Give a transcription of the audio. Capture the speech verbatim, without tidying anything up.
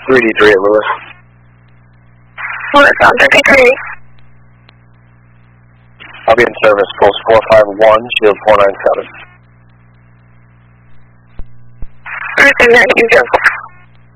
three D three at Lewis. Lewis on three D three. I'll be in service, pulse four five one, shield four nine seven. Alright, good night, you go.